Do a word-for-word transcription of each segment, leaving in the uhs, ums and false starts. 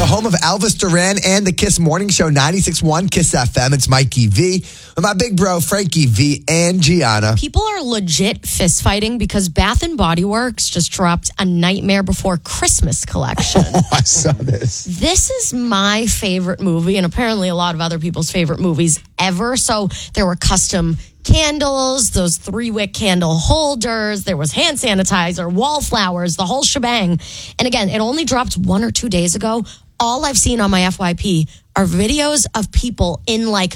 home of Elvis Duran and the Kiss Morning Show, ninety-six point one Kiss F M. It's Mikey V with my big bro, Frankie V and Gianna. People are legit fist fighting because Bath and Body Works just dropped a Nightmare Before Christmas collection. Oh, I saw this. This is my favorite movie, and apparently a lot of other people's favorite movies ever. So there were custom candles, those three-wick candle holders, there was hand sanitizer, wallflowers, the whole shebang. And again, it only dropped one or two days ago. All I've seen on my F Y P are videos of people in like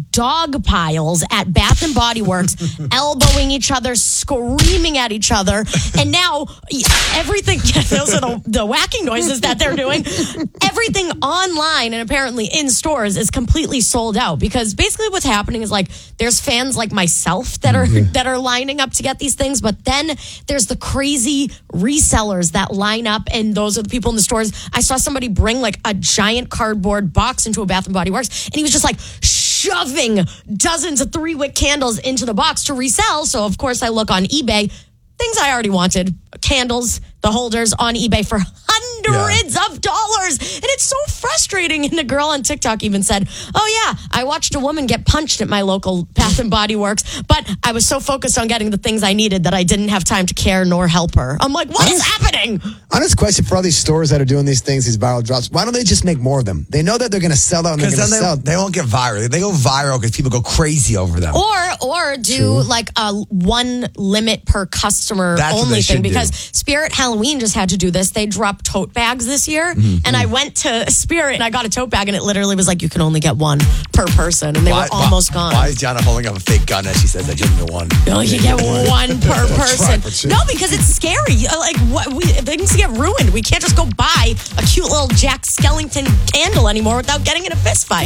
dog piles at Bath and Body Works, elbowing each other, screaming at each other. And now everything, those are the, the whacking noises that they're doing. Everything online and apparently in stores is completely sold out, because basically what's happening is like there's fans like myself that are mm-hmm. that are lining up to get these things, but then there's the crazy resellers that line up, and those are the people in the stores. I saw somebody bring like a giant cardboard box into a Bath and Body Works, and he was just like shoving dozens of three-wick candles into the box to resell. So, of course, I look on eBay. Things I already wanted. Candles, the holders on eBay for hundreds yeah. of dollars. And it's so frustrating. And the girl on TikTok even said, oh, yeah, I watched a woman get punched at my local Bath and Body Works, but I was so focused on getting the things I needed that I didn't have time to care nor help her. I'm like, what is happening? Honest question for all these stores that are doing these things, these viral drops, why don't they just make more of them? They know that they're going to sell out and they're going to sell. They won't get viral. They go viral because people go crazy over them. Or or do True. like a one limit per customer That's only thing, because do. Spirit Halloween just had to do this. They dropped tote bags this year, mm-hmm. and I went to Spirit and I got a tote bag, and it literally was like you can only get one per person, and they why, were almost why, gone. Why is Gianna holding up a fake gun as she says that you can get one? No, you get one per person. No, because it's scary. Like what we things get ruined. We can't just go buy a cute little Jack Skellington candle anymore without getting in a fist fight.